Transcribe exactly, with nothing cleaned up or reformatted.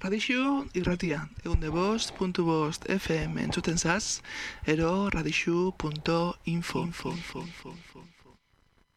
Radixu irratia, egunde bost, puntu bost F M entzuten zaz, ero radixu punto info.